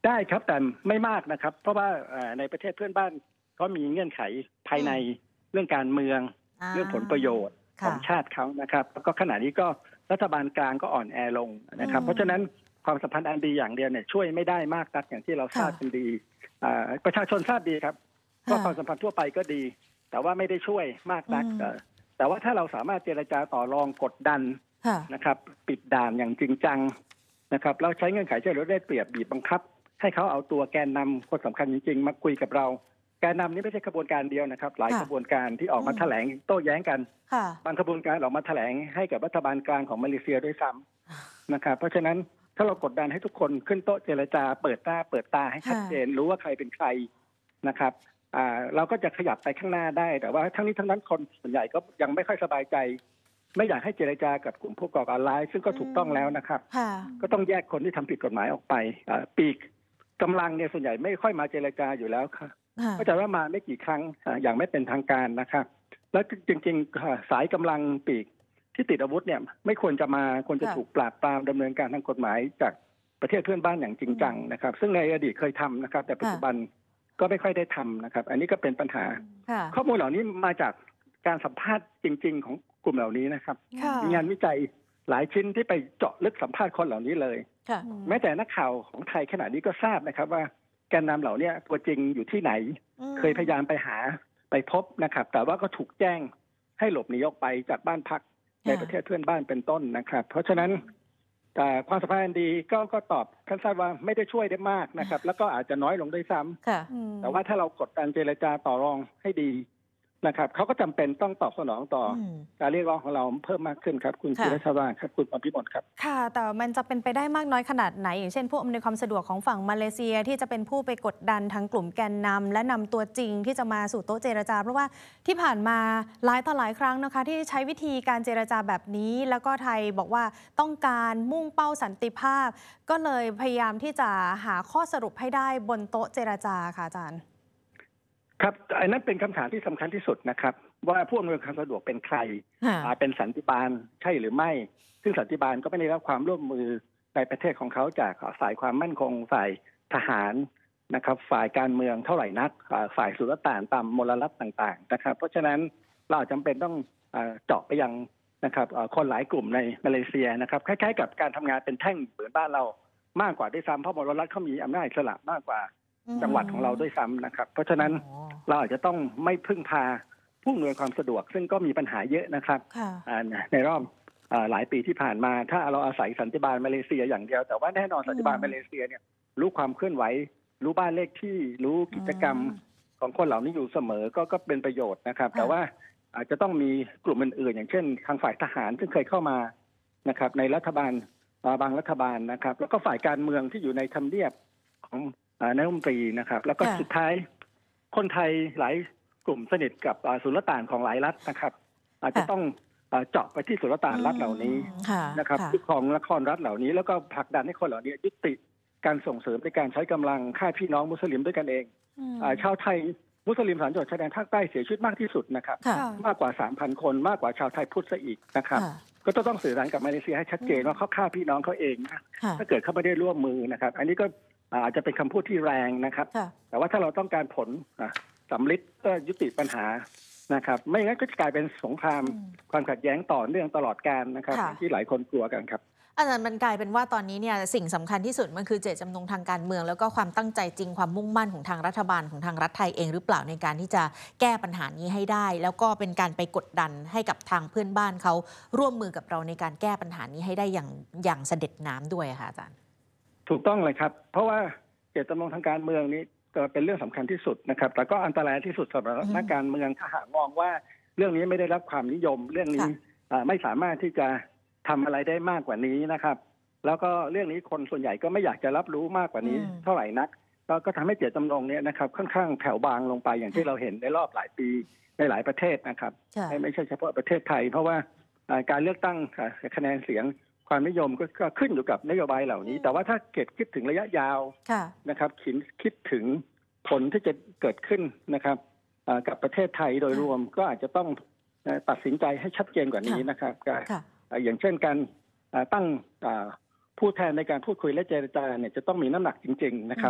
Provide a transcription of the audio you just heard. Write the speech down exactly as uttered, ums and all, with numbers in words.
ได้ครับแต่ไม่มากนะครับเพราะว่าในประเทศเพื่อนบ้านก็มีเงื่อนไขภายในเรื่องการเมืองเรื่องผลประโยชน์ของชาติเขานะครับแล้วก็ขณะนี้ก็รัฐบาลกลางก็อ่อนแอลงนะครับเพราะฉะนั้นความสัมพันธ์อันดีอย่างเดียวเนี่ยช่วยไม่ได้มากนักอย่างที่เราทราบกันดีประชาชนทราบดีครับว่าความสัมพันธ์ทั่วไปก็ดีแต่ว่าไม่ได้ช่วยมากนักแต่ว่าถ้าเราสามารถเจรจาต่อรองกดดันนะครับปิดด่านอย่างจริงจังนะครับเราใช้เงื่อนไขที่เราได้เปรียบบีบบังคับให้เขาเอาตัวแกนนำคนสำคัญจริงๆมาคุยกับเราแกนนำนี้ไม่ใช่ขบวนการเดียวนะครับหลายขบวนการที่ออกมาแถลงโต้แย้งกันบางขบวนการออกมาแถลงให้กับรัฐบาลกลางของมาเลเซียด้วยซ้ำนะครับเพราะฉะนั้นถ้าเรากดดันให้ทุกคนขึ้นโต๊ะเจรจาเปิดหน้าเปิดตาให้ชัดเจนรู้ว่าใครเป็นใครนะครับอ่าเราก็จะขยับไปข้างหน้าได้แต่ว่าทั้งนี้ทั้งนั้นคนส่วนใหญ่ก็ยังไม่ค่อยสบายใจไม่อยากให้เจรจากับกลุ่มผู้ก่อการร้ายซึ่งก็ถูกต้องแล้วนะครับก็ต้องแยกคนที่ทำผิดกฎหมายออกไปปีกกำลังเนี่ยส่วนใหญ่ไม่ค่อยมาเจรจาอยู่แล้วค่ะก็จะว่ามาไม่กี่ครั้งอย่างไม่เป็นทางการนะครับแล้วจริงๆสายกำลังปีกที่ติดอาวุธเนี่ยไม่ควรจะมาควรจะถูกปราบปรามดำเนินการทางกฎหมายจากประเทศเพื่อนบ้านอย่างจริงจังนะครับซึ่งในอดีตเคยทำนะครับแต่ปัจจุบันก็ไม่ค่อยได้ทำนะครับอันนี้ก็เป็นปัญหาข้อมูลเหล่านี้มาจากการสัมภาษณ์จริงๆของกลุ่มเหล่านี้นะครับมีงานวิจัยหลายชิ้นที่ไปเจาะลึกสัมภาษณ์คนเหล่านี้เลยแม้แต่นักข่าวของไทยขณะนี้ก็ทราบนะครับว่าแกนนำเหล่านี้ตัวจริงอยู่ที่ไหนเคยพยายามไปหาไปพบนะครับแต่ว่าก็ถูกแจ้งให้หลบหนีออกไปจากบ้านพักในประเทศเพื่อนบ้านเป็นต้นนะครับเพราะฉะนั้นแต่ความสัมพันธ์ดีก็ก็ตอบท่านทราบว่าไม่ได้ช่วยได้มากนะครับแล้วก็อาจจะน้อยลงด้วยซ้ำแต่ว่าถ้าเรากดดันเจรจาต่อรองให้ดีนะครับเขาก็จำเป็นต้องตอบสนองต่อการเรียกร้องของเราเพิ่มมากขึ้นครับคุณศิริชวาครับคุณปพิมลครับค่ะแต่มันจะเป็นไปได้มากน้อยขนาดไหนอย่างเช่นผู้อำนวยความสะดวกของฝั่งมาเลเซียที่จะเป็นผู้ไปกดดันทั้งกลุ่มแกนนำและนำตัวจริงที่จะมาสู่โต๊ะเจรจาเพราะว่าที่ผ่านมาหลายต่อหลายครั้งนะคะที่ใช้วิธีการเจรจาแบบนี้แล้วก็ไทยบอกว่าต้องการมุ่งเป้าสันติภาพก็เลยพยายามที่จะหาข้อสรุปให้ได้บนโต๊ะเจรจาค่ะอาจารย์ครับอันนั้นเป็นคำถามที่สำคัญที่สุดนะครับว่าผู้อำนวยความสะดวกเป็นใครเป็นสันติบาลใช่หรือไม่ซึ่งสันติบาลก็ไม่ได้รับความร่วมมือในประเทศของเขาจากฝ่ายความมั่นคงฝ่ายทหารนะครับฝ่ายการเมืองเท่าไหร่นักฝ่ายสุลต่านตามมลรัฐต่างๆนะครับเพราะฉะนั้นเราจำเป็นต้องเจาะไปยังนะครับคนหลายกลุ่มในมาเลเซียนะครับคล้ายๆกับการทำงานเป็นแท่งเหมือนบ้านเรามากกว่าด้วยซ้ำเพราะมลรัฐเขามีอำนาจอิสระมากกว่าจังหวัดของเราด้วยซ้ำนะครับเพราะฉะนั้นเราอาจจะต้องไม่พึ่งพาผู้อำนวยความสะดวกซึ่งก็มีปัญหาเยอะนะครับในรอบหลายปีที่ผ่านมาถ้าเราอาศัยสันติบาลมาเลเซียอย่างเดียวแต่ว่าแน่นอนสันติบาลมาเลเซียเนี่ยรู้ความเคลื่อนไหวรู้บ้านเลขที่รู้กิจกรรมของคนเหล่านี้อยู่เสมอก็ก็เป็นประโยชน์นะครับแต่ว่าอาจจะต้องมีกลุ่มอื่นๆอย่างเช่นทางฝ่ายทหารซึ่งเคยเข้ามานะครับในรัฐบาลบางรัฐบาลนะครับแล้วก็ฝ่ายการเมืองที่อยู่ในทำเนียบของนายกรัฐมนตรีนะครับแล้วก็สุดท้ายคนไทยหลายกลุ่มสนิทกับสุลต่านของหลายรัฐนะครับอาจจะต้องเจาะไปที่สุลต่านรัฐเหล่านี้นะครับที่ของนครรัฐเหล่านี้แล้วก็ผลักดันให้คนเหล่านี้ยุติการส่งเสริมในการใช้กำลังฆ่าพี่น้องมุสลิมด้วยกันเองชาวไทยมุสลิมสามจังหวัดชายแดนภาคใต้เสียชีวิตมากที่สุดนะครับมากกว่า สามพัน คนมากกว่าชาวไทยพุทธซะอีกนะครับก็ต้องสื่อสารกับมาเลเซียให้ชัดเจนว่าเขาฆ่าพี่น้องเขาเองถ้าเกิดเขาไม่ได้ร่วมมือนะครับอันนี้ก็อาจจะเป็นคำพูดที่แรงนะครับแต่ว่าถ้าเราต้องการผลสำลิดก็ยุติปัญหานะครับไม่งั้นก็จะกลายเป็นสงครามความขัดแย้งต่อเนื่องตลอดกาลนะครับที่หลายคนกลัวกันครับอาจารย์มันกลายเป็นว่าตอนนี้เนี่ยสิ่งสำคัญที่สุดมันคือเจตจำนงทางการเมืองแล้วก็ความตั้งใจจริงความมุ่งมั่นของทางรัฐบาลของทางรัฐไทยเองหรือเปล่าในการที่จะแก้ปัญหานี้ให้ได้แล้วก็เป็นการไปกดดันให้กับทางเพื่อนบ้านเขาร่วมมือกับเราในการแก้ปัญหานี้ให้ได้อย่างอย่างเสด็จน้ำด้วยค่ะอาจารย์ถูกต้องเลยครับเพราะว่าเจตจำนงทางการเมืองนี้ก็เป็นเรื่องสำคัญที่สุดนะครับแต่ก็อันตรายที่สุดสำหรับนักการเมืองถ้าหากมองว่าเรื่องนี้ไม่ได้รับความนิยมเรื่องนี้ไม่สามารถที่จะทำอะไรได้มากกว่านี้นะครับแล้วก็เรื่องนี้คนส่วนใหญ่ก็ไม่อยากจะรับรู้มากกว่านี้เท่าไหร่นักก็ทำให้เจตจำนงนี้นะครับค่อนข้างแผ่วบางลงไปอย่างที่เราเห็นในรอบหลายปีในหลายประเทศนะครับไม่ใช่เฉพาะประเทศไทยเพราะว่าการเลือกตั้งคะแนนเสียงความนิยมก็ขึ้นอยู่กับนโยบายเหล่านี้แต่ว่าถ้าเกิดคิดถึงระยะยาวนะครับคิดคิดถึงผลที่จะเกิดขึ้นนะครับกับประเทศไทยโดยรวมก็อาจจะต้องตัดสินใจให้ชัดเจนกว่านี้นะครับอย่างเช่นการตั้งผู้แทนในการพูดคุยและเจรจาเนี่ยจะต้องมีน้ำหนักจริงๆนะครับ